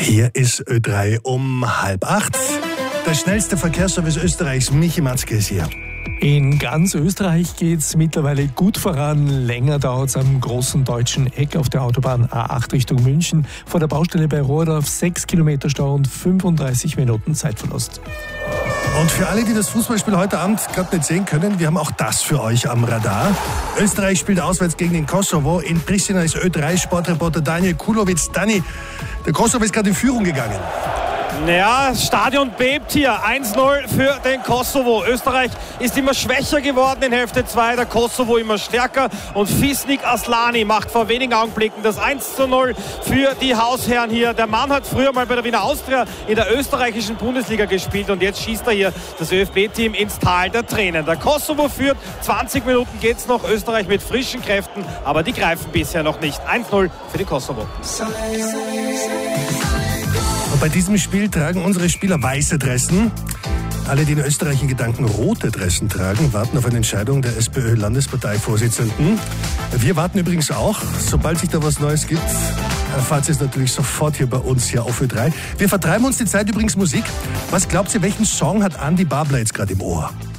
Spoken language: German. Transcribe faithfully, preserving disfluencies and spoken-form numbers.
Hier ist Ö drei um halb acht. Der schnellste Verkehrsservice Österreichs, Michi Matzke, ist hier. In ganz Österreich geht's mittlerweile gut voran. Länger dauert's am großen deutschen Eck auf der Autobahn A acht Richtung München. Vor der Baustelle bei Rohrdorf sechs Kilometer Stau und fünfunddreißig Minuten Zeitverlust. Und für alle, die das Fußballspiel heute Abend gerade nicht sehen können, wir haben auch das für euch am Radar. Österreich spielt auswärts gegen den Kosovo. In Pristina ist Ö drei Sportreporter Daniel Kulowitz. Dani, der Kosovo ist gerade in Führung gegangen. Ja, das Stadion bebt hier. eins null für den Kosovo. Österreich ist immer schwächer geworden in Hälfte zwei, der Kosovo immer stärker. Und Fisnik Aslani macht vor wenigen Augenblicken das eins zu null für die Hausherren hier. Der Mann hat früher mal bei der Wiener Austria in der österreichischen Bundesliga gespielt und jetzt schießt er hier das ö-F-B-Team ins Tal der Tränen. Der Kosovo führt, zwanzig Minuten geht's noch. Österreich mit frischen Kräften, aber die greifen bisher noch nicht. eins null für die Kosovo. Und bei diesem Spiel tragen unsere Spieler weiße Dressen. Alle, die in Österreich in Gedanken rote Dressen tragen, warten auf eine Entscheidung der SPÖ-Landesparteivorsitzenden. Wir warten übrigens auch. Sobald sich da was Neues gibt, erfahrt ihr es natürlich sofort hier bei uns hier auf Ö drei. Wir vertreiben uns die Zeit übrigens Musik. Was glaubt ihr, welchen Song hat Andy Babler jetzt gerade im Ohr?